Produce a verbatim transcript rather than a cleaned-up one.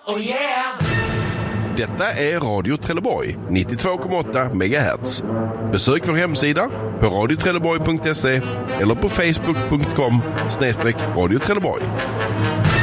oh yeah. Detta är Radio Trelleborg, nittiotvå komma åtta megahertz. Besök vår hemsida på radio trelleborg punkt se eller på facebook punkt com snedstreck radio Trelleborg.